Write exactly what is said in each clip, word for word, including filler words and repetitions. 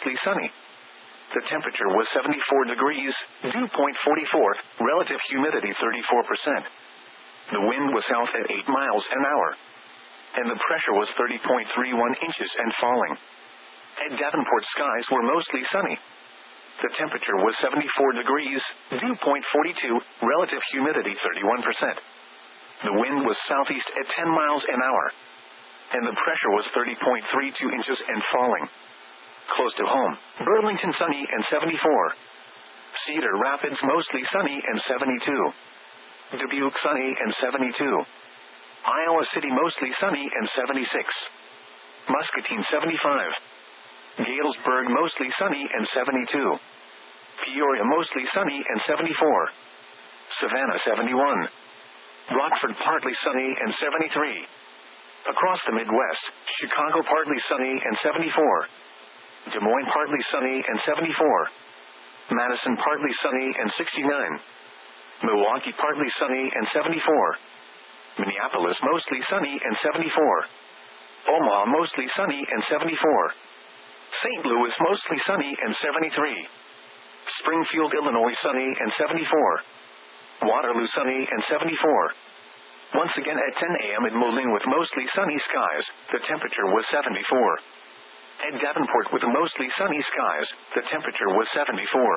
mostly sunny. The temperature was seventy-four degrees, dew point forty-four, relative humidity thirty-four percent. The wind was south at eight miles an hour. And the pressure was thirty point three one inches and falling. At Davenport, skies were mostly sunny. The temperature was seventy-four degrees, dew point forty-two, relative humidity thirty-one percent. The wind was southeast at ten miles an hour. And the pressure was thirty point three two inches and falling. Close to home, Burlington sunny and seventy-four. Cedar Rapids mostly sunny and seventy-two. Dubuque sunny and seventy-two. Iowa City mostly sunny and seventy-six. Muscatine seventy-five. Galesburg mostly sunny and seventy-two. Peoria mostly sunny and seventy-four. Savannah seventy-one. Rockford partly sunny and seventy-three. Across the Midwest, Chicago partly sunny and seventy-four. Des Moines partly sunny and seventy-four. Madison partly sunny and sixty-nine. Milwaukee partly sunny and seventy-four. Minneapolis mostly sunny and seventy-four. Omaha mostly sunny and seventy-four. Saint Louis mostly sunny and seventy-three. Springfield, Illinois sunny and seventy-four. Waterloo sunny and seventy-four. Once again at ten a.m. in Moline with mostly sunny skies, the temperature was seventy-four. At Davenport with mostly sunny skies, the temperature was seventy-four.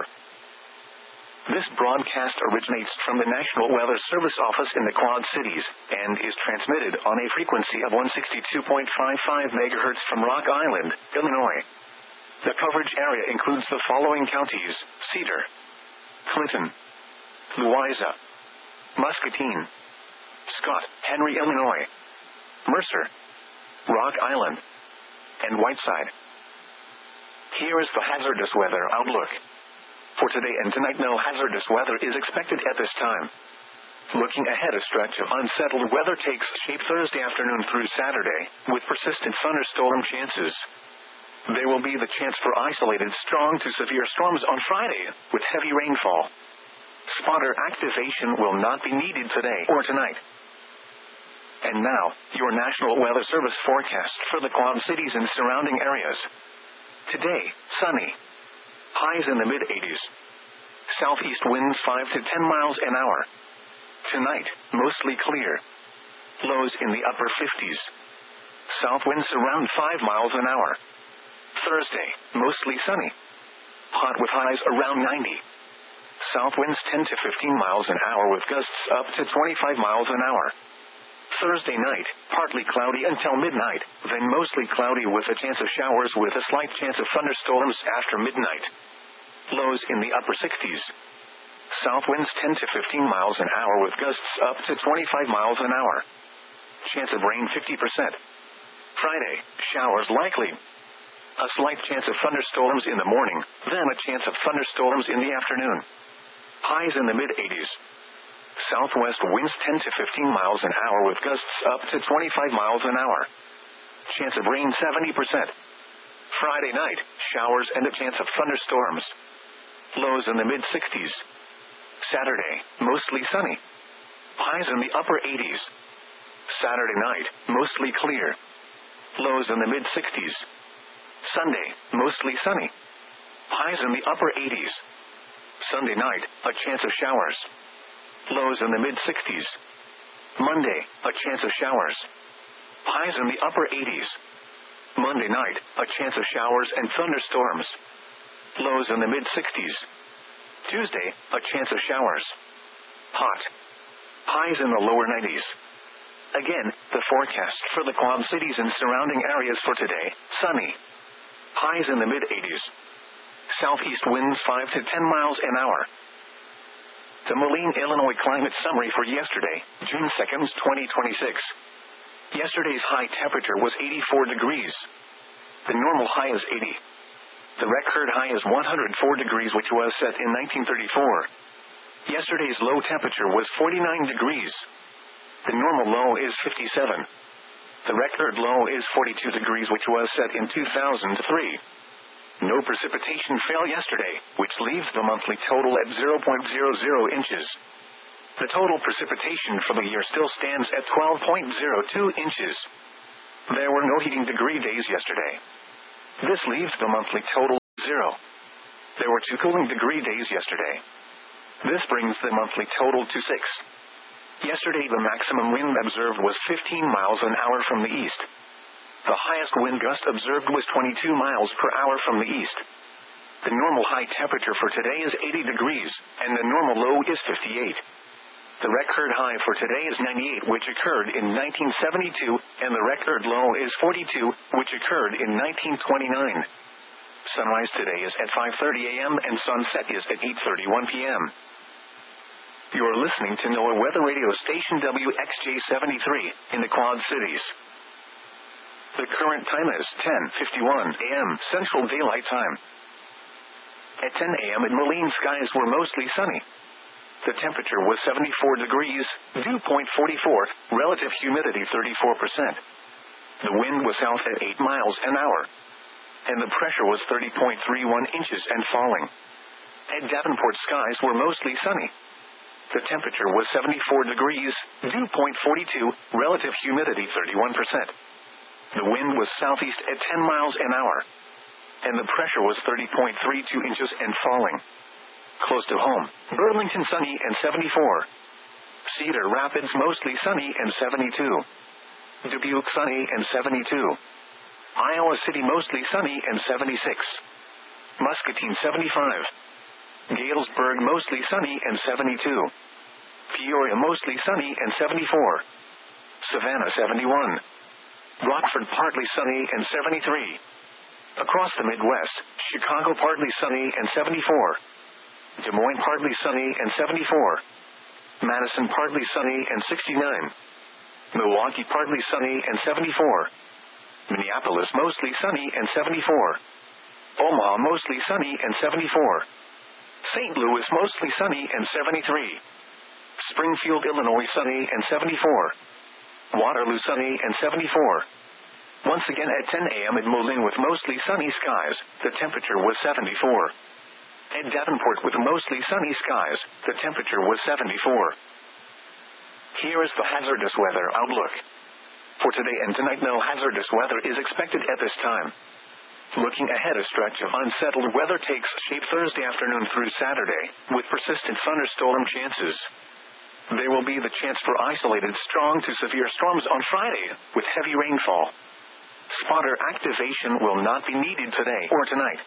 This broadcast originates from the National Weather Service office in the Quad Cities, and is transmitted on a frequency of one sixty-two point five five megahertz from Rock Island, Illinois. The coverage area includes the following counties: Cedar, Clinton, Louisa, Muscatine, Scott, Henry, Illinois, Mercer, Rock Island, and Whiteside. Here is the hazardous weather outlook. For today and tonight, no hazardous weather is expected at this time. Looking ahead, a stretch of unsettled weather takes shape Thursday afternoon through Saturday, with persistent thunderstorm chances. There will be the chance for isolated strong to severe storms on Friday, with heavy rainfall. Spotter activation will not be needed today or tonight. And now, your National Weather Service forecast for the Quad Cities and surrounding areas. Today, sunny. Highs in the mid-eighties. Southeast winds five to ten miles an hour. Tonight, mostly clear. Lows in the upper fifties. South winds around five miles an hour. Thursday, mostly sunny. Hot with highs around ninety. South winds ten to fifteen miles an hour with gusts up to twenty-five miles an hour. Thursday night, partly cloudy until midnight, then mostly cloudy with a chance of showers with a slight chance of thunderstorms after midnight. Lows in the upper sixties. South winds ten to fifteen miles an hour with gusts up to twenty-five miles an hour. Chance of rain fifty percent. Friday, showers likely. A slight chance of thunderstorms in the morning, then a chance of thunderstorms in the afternoon. Highs in the mid-eighties. Southwest winds ten to fifteen miles an hour with gusts up to twenty-five miles an hour. Chance of rain seventy percent. Friday night, showers and a chance of thunderstorms. Lows in the mid-sixties. Saturday, mostly sunny. Highs in the upper eighties. Saturday night, mostly clear. Lows in the mid-sixties. Sunday, mostly sunny. Highs in the upper eighties. Sunday night, a chance of showers. Lows in the mid-sixties. Monday, a chance of showers. Highs in the upper eighties. Monday night, a chance of showers and thunderstorms. Lows in the mid-sixties. Tuesday, a chance of showers. Hot. Highs in the lower nineties. Again, the forecast for the Quad Cities and surrounding areas for today: sunny. Highs in the mid-eighties. Southeast winds five to ten miles an hour. The Moline, Illinois climate summary for yesterday, June second, twenty twenty-six. Yesterday's high temperature was eighty-four degrees. The normal high is eighty. The record high is one hundred four degrees, which was set in nineteen thirty-four. Yesterday's low temperature was forty-nine degrees. The normal low is fifty-seven. The record low is forty-two degrees, which was set in two thousand three. No precipitation fell yesterday, which leaves the monthly total at zero point zero zero inches. The total precipitation for the year still stands at twelve point zero two inches. There were no heating degree days yesterday. This leaves the monthly total zero. There were two cooling degree days yesterday. This brings the monthly total to six. Yesterday the maximum wind observed was fifteen miles an hour from the east. The highest wind gust observed was twenty-two miles per hour from the east. The normal high temperature for today is eighty degrees, and the normal low is fifty-eight. The record high for today is ninety-eight, which occurred in nineteen seventy-two, and the record low is forty-two, which occurred in nineteen twenty-nine. Sunrise today is at five thirty a m and sunset is at eight thirty-one p m You are listening to NOAA Weather Radio Station W X J seventy-three in the Quad Cities. The current time is ten fifty-one a m Central Daylight Time. At ten a m in Moline, skies were mostly sunny. The temperature was seventy-four degrees, dew point forty-four, relative humidity thirty-four percent. The wind was south at eight miles an hour. And the pressure was thirty point three one inches and falling. At Davenport, skies were mostly sunny. The temperature was seventy-four degrees, dew point forty-two, relative humidity thirty-one percent. The wind was southeast at ten miles an hour. And the pressure was thirty point three two inches and falling. Close to home, Burlington sunny and seventy-four. Cedar Rapids mostly sunny and seventy-two. Dubuque sunny and seventy-two. Iowa City mostly sunny and seventy-six. Muscatine seventy-five. Galesburg mostly sunny and seventy-two. Peoria mostly sunny and seventy-four. Savannah seventy-one. Rockford partly sunny and seventy-three. Across the Midwest, Chicago partly sunny and seventy-four. Des Moines partly sunny and seventy-four. Madison partly sunny and sixty-nine. Milwaukee partly sunny and seventy-four. Minneapolis mostly sunny and seventy-four. Omaha mostly sunny and seventy-four. Saint Louis mostly sunny and seventy-three. Springfield, Illinois sunny and seventy-four. Waterloo sunny and seventy-four. Once again at ten a m in Moline with mostly sunny skies, the temperature was seventy-four. At Davenport with mostly sunny skies, the temperature was seventy-four. Here is the hazardous weather outlook. For today and tonight, no hazardous weather is expected at this time. Looking ahead, a stretch of unsettled weather takes shape Thursday afternoon through Saturday, with persistent thunderstorm chances. There will be the chance for isolated strong to severe storms on Friday, with heavy rainfall. Spotter activation will not be needed today or tonight.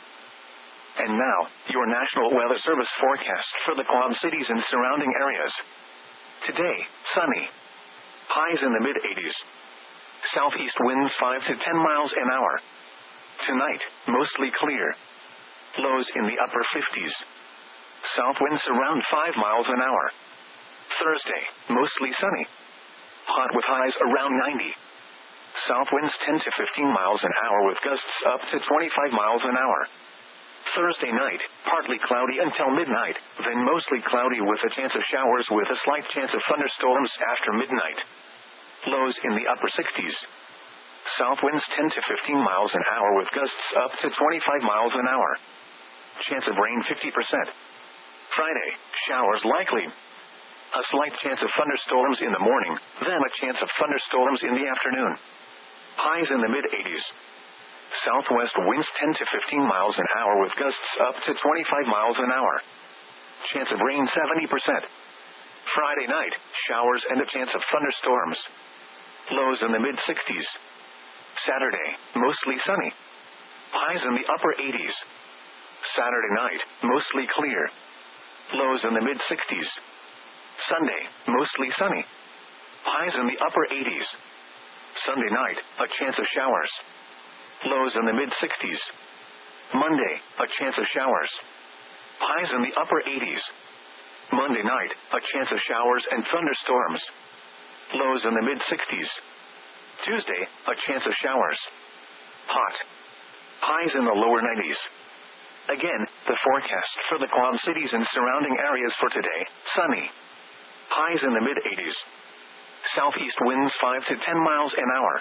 And now, your National Weather Service forecast for the Quad Cities and surrounding areas. Today, sunny. Highs in the mid-eighties. Southeast winds five to ten miles an hour. Tonight, mostly clear. Lows in the upper fifties. South winds around five miles an hour. Thursday, mostly sunny. Hot with highs around ninety. South winds ten to fifteen miles an hour with gusts up to twenty-five miles an hour. Thursday night, partly cloudy until midnight, then mostly cloudy with a chance of showers with a slight chance of thunderstorms after midnight. Lows in the upper sixties. South winds ten to fifteen miles an hour with gusts up to twenty-five miles an hour. Chance of rain fifty percent. Friday, showers likely. A slight chance of thunderstorms in the morning, then a chance of thunderstorms in the afternoon. Highs in the mid-eighties. Southwest winds ten to fifteen miles an hour with gusts up to twenty-five miles an hour. Chance of rain seventy percent. Friday night, showers and a chance of thunderstorms. Lows in the mid-sixties. Saturday, mostly sunny. Highs in the upper eighties. Saturday night, mostly clear. Lows in the mid-sixties. Sunday, mostly sunny. Highs in the upper eighties. Sunday night, a chance of showers. Lows in the mid-sixties. Monday, a chance of showers. Highs in the upper eighties. Monday night, a chance of showers and thunderstorms. Lows in the mid-sixties. Tuesday, a chance of showers. Hot. Highs in the lower nineties. Again, the forecast for the Quad Cities and surrounding areas for today, sunny. Highs in the mid-eighties. Southeast winds five to ten miles an hour.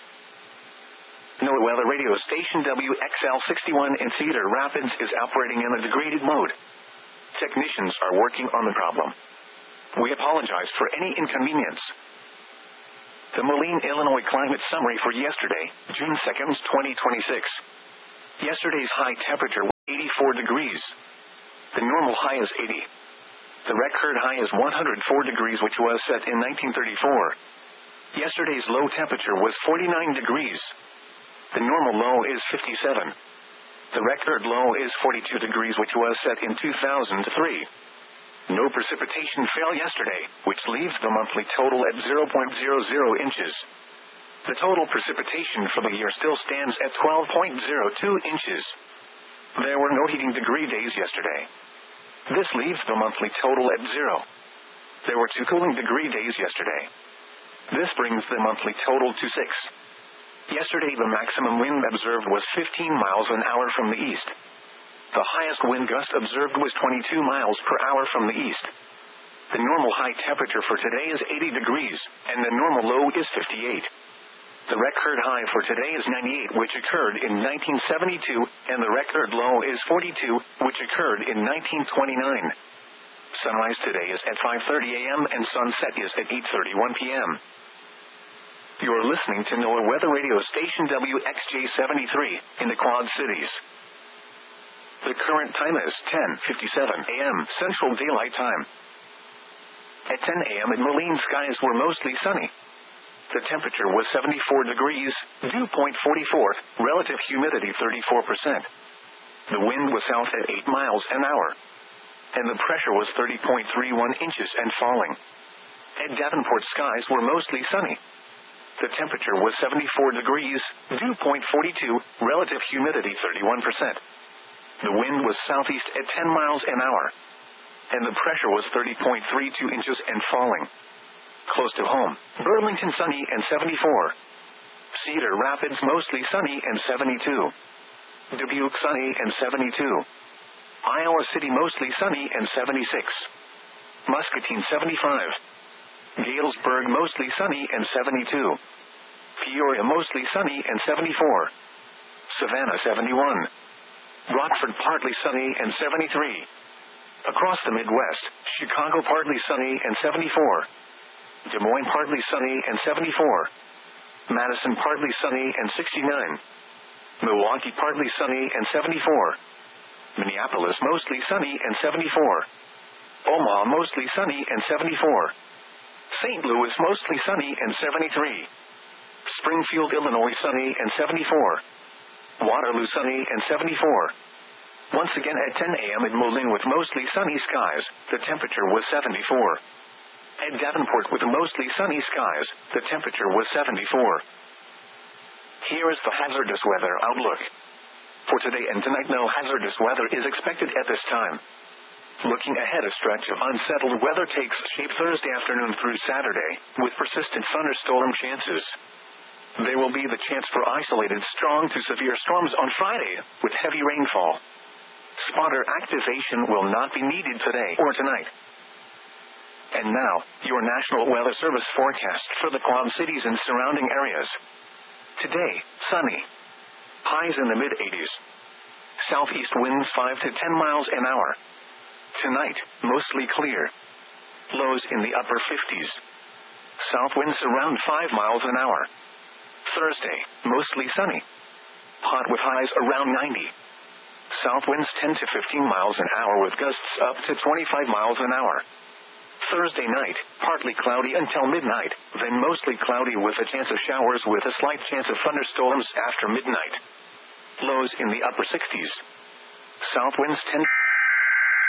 NOAA Weather Radio Station W X L sixty-one in Cedar Rapids is operating in a degraded mode. Technicians are working on the problem. We apologize for any inconvenience. The Moline, Illinois climate summary for yesterday, June second, twenty twenty-six. Yesterday's high temperature eighty-four degrees. The normal high is eighty. The record high is one hundred four degrees, which was set in nineteen thirty-four. Yesterday's low temperature was forty-nine degrees. The normal low is fifty-seven. The record low is forty-two degrees, which was set in two thousand three. No precipitation fell yesterday, which leaves the monthly total at zero point zero zero inches. The total precipitation for the year still stands at twelve point zero two inches. There were no heating degree days yesterday. This leaves the monthly total at zero. There were two cooling degree days yesterday. This brings the monthly total to six. Yesterday the maximum wind observed was fifteen miles an hour from the east. The highest wind gust observed was twenty-two miles per hour from the east. The normal high temperature for today is eighty degrees, and the normal low is fifty-eight. The record high for today is ninety-eight, which occurred in nineteen seventy-two, and the record low is forty-two, which occurred in nineteen twenty-nine. Sunrise today is at five thirty a m and sunset is at eight thirty-one p m You're listening to NOAA Weather Radio Station W X J seventy-three in the Quad Cities. The current time is ten fifty-seven a m Central Daylight Time. At ten a m in Moline, skies were mostly sunny. The temperature was seventy-four degrees, dew point forty-four, relative humidity thirty-four percent. The wind was south at eight miles an hour. And the pressure was thirty point three one inches and falling. At Davenport, skies were mostly sunny. The temperature was seventy-four degrees, dew point forty-two, relative humidity thirty-one percent. The wind was southeast at ten miles an hour. And the pressure was thirty point three two inches and falling. Close to home, Burlington sunny and seventy-four. Cedar Rapids mostly sunny and seventy-two. Dubuque sunny and seventy-two. Iowa City mostly sunny and seventy-six. Muscatine seventy-five. Galesburg mostly sunny and seventy-two. Peoria mostly sunny and seventy-four. Savannah seventy-one. Rockford partly sunny and seventy-three. Across the Midwest, Chicago partly sunny and seventy-four. Des Moines partly sunny and seventy-four. Madison partly sunny and sixty-nine. Milwaukee partly sunny and seventy-four. Minneapolis mostly sunny and seventy-four. Omaha mostly sunny and seventy-four. Saint Louis mostly sunny and seventy-three. Springfield, Illinois sunny and seventy-four. Waterloo sunny and seventy-four. Once again at ten a m in Moline with mostly sunny skies, the temperature was seventy-four. At Davenport with mostly sunny skies, the temperature was seventy-four. Here is the hazardous weather outlook. For today and tonight, no hazardous weather is expected at this time. Looking ahead, a stretch of unsettled weather takes shape Thursday afternoon through Saturday, with persistent thunderstorm chances. There will be the chance for isolated strong to severe storms on Friday, with heavy rainfall. Spotter activation will not be needed today or tonight. And now, your National Weather Service forecast for the Quad Cities and surrounding areas. Today, sunny. Highs in the mid-eighties. Southeast winds five to ten miles an hour. Tonight, mostly clear. Lows in the upper fifties. South winds around five miles an hour. Thursday, mostly sunny. Hot with highs around ninety. South winds ten to fifteen miles an hour with gusts up to twenty-five miles an hour. Thursday night, partly cloudy until midnight, then mostly cloudy with a chance of showers with a slight chance of thunderstorms after midnight. Lows in the upper sixties. South winds ten